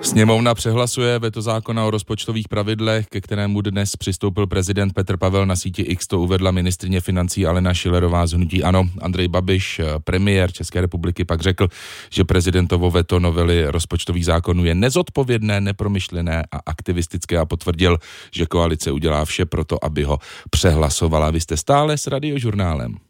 Sněmovna přehlasuje veto zákona o rozpočtových pravidlech, ke kterému dnes přistoupil prezident Petr Pavel. Na síti X to uvedla ministryně financí Alena Schillerová z hnutí ANO. Andrej Babiš, premiér České republiky, pak řekl, že prezidentovo veto novely rozpočtových zákonů je nezodpovědné, nepromyšlené a aktivistické a potvrdil, že koalice udělá vše pro to, aby ho přehlasovala. Vy jste stále s Radiožurnálem.